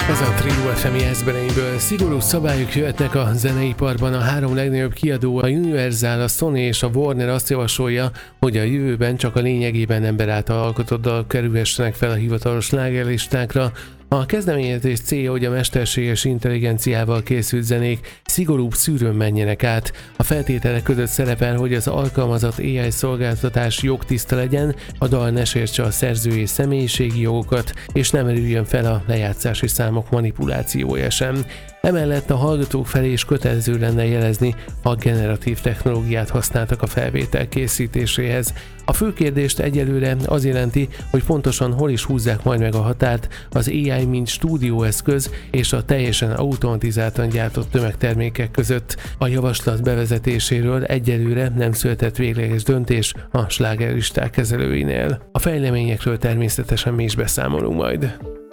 Ez a Trio FM játszbereinyből. Szigorú szabályok jöhetnek a zeneiparban. A három legnagyobb kiadó, a Universal, a Sony és a Warner azt javasolja, hogy a jövőben csak a lényegében ember által alkotott dalok kerülhessenek fel a hivatalos slágerlistákra. A kezdeményezés célja, hogy a mesterséges intelligenciával készült zenék szigorúbb szűrőn menjenek át. A feltételek között szerepel, hogy az alkalmazott AI szolgáltatás jogtiszta legyen, a dal ne sértse a szerzői személyiségi jogokat, és nem merüljön fel a lejátszási számok manipulációja sem. Emellett a hallgatók felé is kötelező lenne jelezni, ha generatív technológiát használtak a felvétel készítéséhez. A fő kérdést egyelőre az jelenti, hogy pontosan hol is húzzák majd meg a határt az AI mint stúdióeszköz és a teljesen automatizáltan gyártott tömegtermékek között. A javaslat bevezetéséről egyelőre nem született végleges döntés a slágerlisták kezelőinél. A fejleményekről természetesen mi is beszámolunk majd.